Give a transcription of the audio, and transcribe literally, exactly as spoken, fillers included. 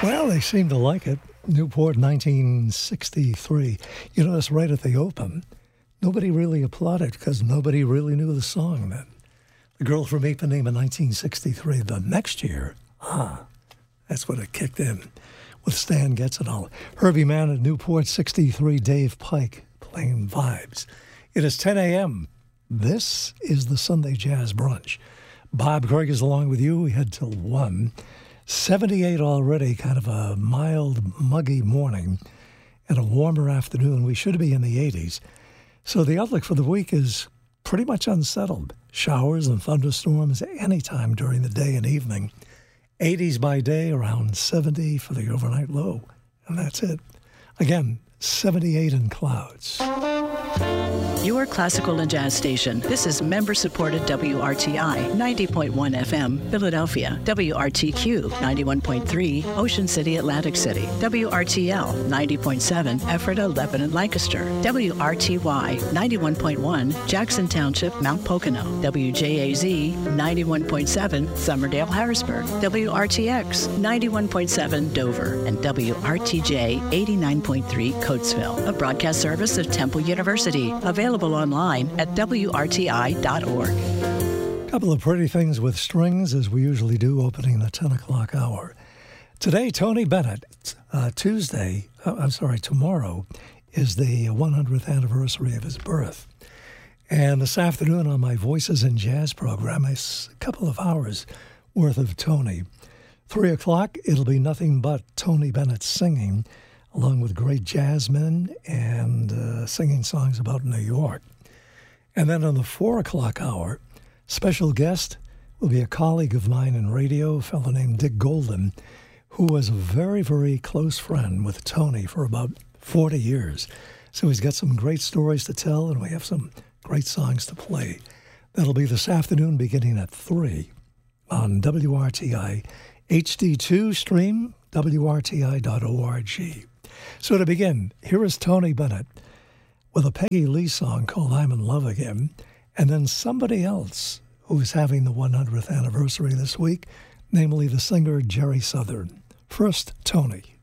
Well, they seem to like it. Newport, nineteen sixty-three. You notice right at the open, nobody really applauded because nobody really knew the song then. The Girl from Ipanema, nineteen sixty-three. The next year, ah, that's when it kicked in with Stan Getz and all. Herbie Mann at Newport, sixty-three. Dave Pike playing vibes. It is ten a.m. This is the Sunday Jazz Brunch. Bob Craig is along with you. We head till one. seventy-eight already, kind of a mild, muggy morning and a warmer afternoon. We should be in the eighties. So the outlook for the week is pretty much unsettled. Showers and thunderstorms anytime during the day and evening. eighties by day, around seventy for the overnight low. And that's it. Again, seventy-eight in clouds. Your classical and jazz station. This is member-supported W R T I, ninety point one F M, Philadelphia. W R T Q, ninety-one point three, Ocean City, Atlantic City. W R T L, ninety point seven, Ephrata, Lebanon, Lancaster. W R T Y, ninety-one point one, Jackson Township, Mount Pocono. W J A Z, ninety-one point seven, Somerdale, Harrisburg. W R T X, ninety-one point seven, Dover. And W R T J, eighty-nine point three, Coatesville. A broadcast service of Temple University. Available online at W R T I dot org. A couple of pretty things with strings, as we usually do, opening the ten o'clock hour. Today, Tony Bennett. Uh, Tuesday, uh, I'm sorry, tomorrow is the one hundredth anniversary of his birth. And this afternoon on my Voices in Jazz program, is a couple of hours worth of Tony. Three o'clock, it'll be nothing but Tony Bennett singing, along with great jazzmen and uh, singing songs about New York. And then on the four o'clock hour, special guest will be a colleague of mine in radio, a fellow named Dick Golden, who was a very, very close friend with Tony for about forty years. So he's got some great stories to tell, and we have some great songs to play. That'll be this afternoon beginning at three on W R T I H D two stream, W R T I dot org. So to begin, here is Tony Bennett with a Peggy Lee song called I'm in Love Again, and then somebody else who is having the one hundredth anniversary this week, namely the singer Jerry Southern. First, Tony.